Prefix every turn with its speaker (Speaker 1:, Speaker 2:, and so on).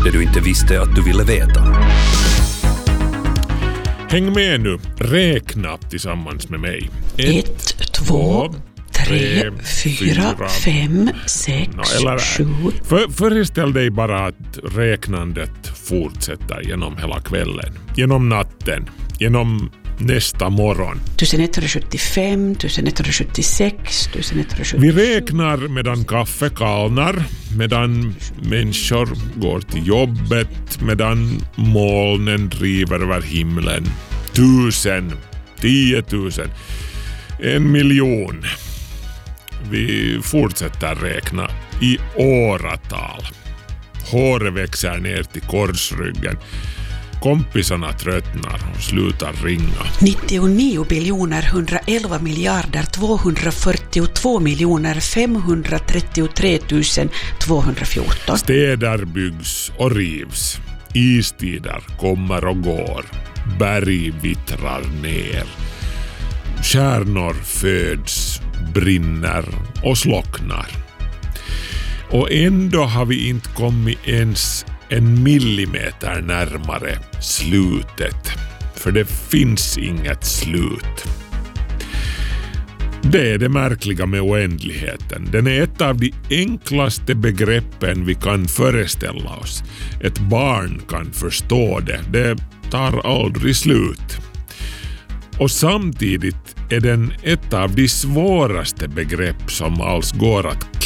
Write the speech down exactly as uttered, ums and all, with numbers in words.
Speaker 1: Det du inte visste att du ville veta.
Speaker 2: Häng med nu. Räkna tillsammans med mig.
Speaker 3: Ett, två, tre, fyra, fem, sex,
Speaker 2: eller,
Speaker 3: sju.
Speaker 2: För, föreställ dig bara att räknandet fortsätter genom hela kvällen. Genom natten. Genom nästa morgon.
Speaker 3: ettonhundrasjuttiofem, ettonhundrasjuttiosex, ettonhundrasjuttiosju.
Speaker 2: Vi räknar medan kaffe kalnar, medan människor går till jobbet, medan molnen driver över himlen. Tusen, tiotusen, en miljon. Vi fortsätter räkna i åratal. Håret växer ner till korsryggen. Kompisarna tröttnar och slutar ringa.
Speaker 3: nittionio biljoner hundraelva miljarder tvåhundrafyrtiotvå miljoner femhundratrettiotre tusen tvåhundrafjorton.
Speaker 2: Städer byggs och rivs. Istider kommer och går. Berg vittrar ner. Stjärnor föds, brinner och slocknar. Och ändå har vi inte kommit ens en millimeter närmare slutet. För det finns inget slut. Det är det märkliga med oändligheten. Den är ett av de enklaste begreppen vi kan föreställa oss. Ett barn kan förstå det. Det tar aldrig slut. Och samtidigt är den ett av de svåraste begrepp som alls går att